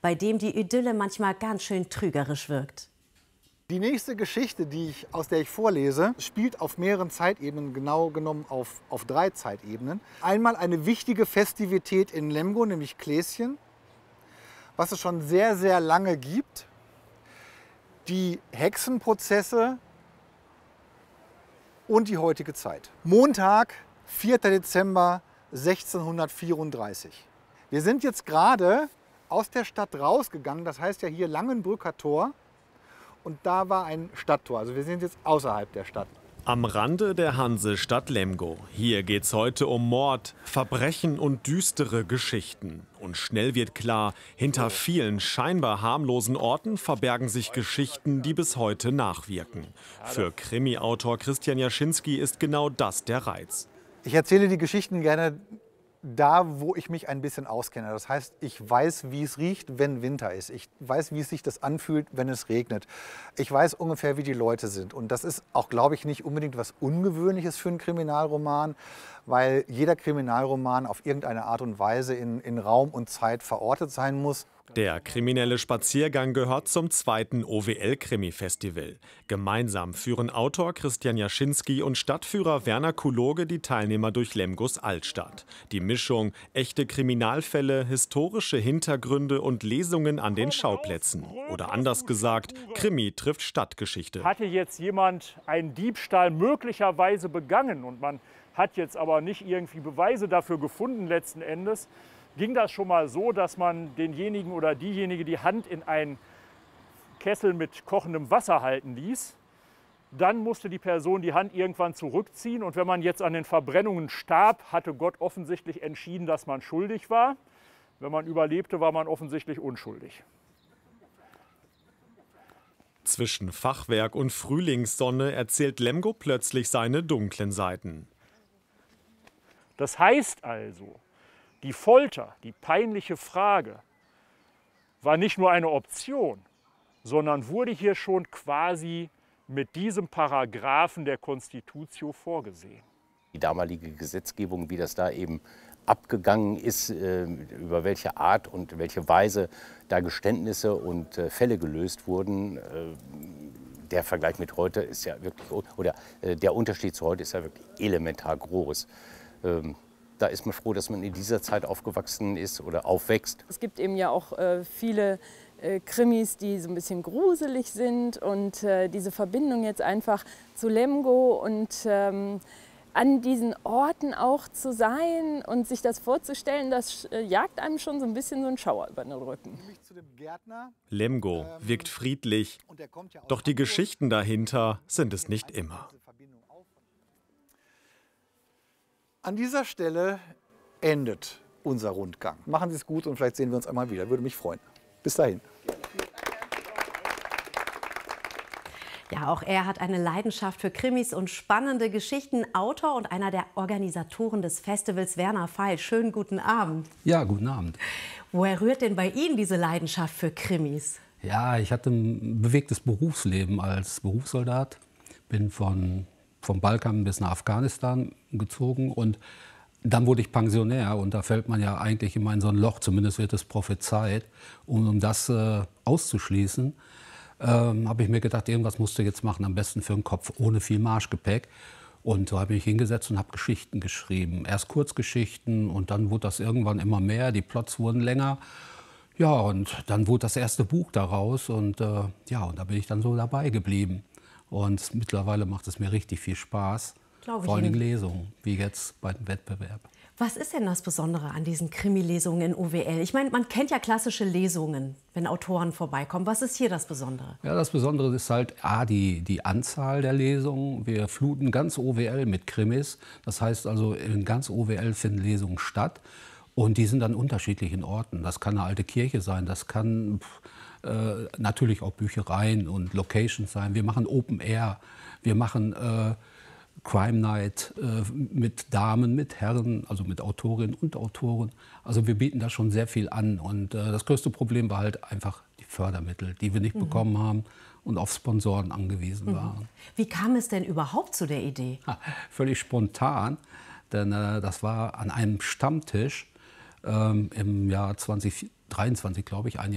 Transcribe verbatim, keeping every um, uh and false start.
bei dem die Idylle manchmal ganz schön trügerisch wirkt. Die nächste Geschichte, die ich, aus der ich vorlese, spielt auf mehreren Zeitebenen, genau genommen auf, auf drei Zeitebenen. Einmal eine wichtige Festivität in Lemgo, nämlich Kläschen, was es schon sehr, sehr lange gibt. Die Hexenprozesse und die heutige Zeit. Montag, vierter Dezember sechzehnhundertvierunddreißig. Wir sind jetzt gerade aus der Stadt rausgegangen, das heißt ja hier Langenbrücker Tor. Und da war ein Stadttor, also wir sind jetzt außerhalb der Stadt. Am Rande der Hansestadt Lemgo. Hier geht's heute um Mord, Verbrechen und düstere Geschichten. Und schnell wird klar, hinter vielen scheinbar harmlosen Orten verbergen sich Geschichten, die bis heute nachwirken. Für Krimi-Autor Christian Jaschinski ist genau das der Reiz. Ich erzähle die Geschichten gerne da, wo ich mich ein bisschen auskenne. Das heißt, ich weiß, wie es riecht, wenn Winter ist. Ich weiß, wie es sich das anfühlt, wenn es regnet. Ich weiß ungefähr, wie die Leute sind. Und das ist auch, glaube ich, nicht unbedingt was Ungewöhnliches für einen Kriminalroman, weil jeder Kriminalroman auf irgendeine Art und Weise in, in Raum und Zeit verortet sein muss. Der kriminelle Spaziergang gehört zum zweiten O W L-Krimi-Festival. Gemeinsam führen Autor Christian Jaschinski und Stadtführer Werner Kuloge die Teilnehmer durch Lemgos Altstadt. Die Mischung echte Kriminalfälle, historische Hintergründe und Lesungen an den Schauplätzen. Oder anders gesagt, Krimi trifft Stadtgeschichte. Hatte jetzt jemand einen Diebstahl möglicherweise begangen und man hat jetzt aber nicht irgendwie Beweise dafür gefunden letzten Endes, ging das schon mal so, dass man denjenigen oder diejenige die Hand in einen Kessel mit kochendem Wasser halten ließ. Dann musste die Person die Hand irgendwann zurückziehen. Und wenn man jetzt an den Verbrennungen starb, hatte Gott offensichtlich entschieden, dass man schuldig war. Wenn man überlebte, war man offensichtlich unschuldig. Zwischen Fachwerk und Frühlingssonne erzählt Lemgo plötzlich seine dunklen Seiten. Das heißt also, die Folter, die peinliche Frage, war nicht nur eine Option, sondern wurde hier schon quasi mit diesem Paragraphen der Constitutio vorgesehen. Die damalige Gesetzgebung, wie das da eben abgegangen ist, äh, über welche Art und welche Weise da Geständnisse und äh, Fälle gelöst wurden, äh, der Vergleich mit heute ist ja wirklich, oder äh, der Unterschied zu heute ist ja wirklich elementar groß. Ähm, Da ist man froh, dass man in dieser Zeit aufgewachsen ist oder aufwächst. Es gibt eben ja auch äh, viele äh, Krimis, die so ein bisschen gruselig sind. Und äh, diese Verbindung jetzt einfach zu Lemgo und ähm, an diesen Orten auch zu sein und sich das vorzustellen, das äh, jagt einem schon so ein bisschen so einen Schauer über den Rücken. Lemgo wirkt friedlich, doch die Geschichten dahinter sind es nicht immer. An dieser Stelle endet unser Rundgang. Machen Sie es gut und vielleicht sehen wir uns einmal wieder. Würde mich freuen. Bis dahin. Ja, auch er hat eine Leidenschaft für Krimis und spannende Geschichten. Autor und einer der Organisatoren des Festivals, Werner Feil. Schönen guten Abend. Ja, guten Abend. Woher rührt denn bei Ihnen diese Leidenschaft für Krimis? Ja, ich hatte ein bewegtes Berufsleben als Berufssoldat. Bin von vom Balkan bis nach Afghanistan gezogen und dann wurde ich Pensionär und da fällt man ja eigentlich immer in so ein Loch, zumindest wird es prophezeit. Und um das äh, auszuschließen, ähm, habe ich mir gedacht, irgendwas musst du jetzt machen, am besten für den Kopf, ohne viel Marschgepäck. Und so habe ich mich hingesetzt und habe Geschichten geschrieben. Erst Kurzgeschichten und dann wurde das irgendwann immer mehr, die Plots wurden länger. Ja, und dann wurde das erste Buch daraus und äh, ja, und da bin ich dann so dabei geblieben. Und mittlerweile macht es mir richtig viel Spaß, vor allem Lesungen, wie jetzt bei dem Wettbewerb. Was ist denn das Besondere an diesen Krimi-Lesungen in O W L? Ich meine, man kennt ja klassische Lesungen, wenn Autoren vorbeikommen. Was ist hier das Besondere? Ja, das Besondere ist halt A, die, die Anzahl der Lesungen. Wir fluten ganz O W L mit Krimis. Das heißt also, in ganz O W L finden Lesungen statt. Und die sind an unterschiedlichen Orten. Das kann eine alte Kirche sein, das kann äh, natürlich auch Büchereien und Locations sein. Wir machen Open Air, wir machen äh, Crime Night äh, mit Damen, mit Herren, also mit Autorinnen und Autoren. Also wir bieten da schon sehr viel an. Und äh, das größte Problem war halt einfach die Fördermittel, die wir nicht mhm. bekommen haben und auf Sponsoren angewiesen mhm. waren. Wie kam es denn überhaupt zu der Idee? Ha, völlig spontan, denn äh, das war an einem Stammtisch ähm, im Jahr zwanzig dreiundzwanzig, glaube ich, ein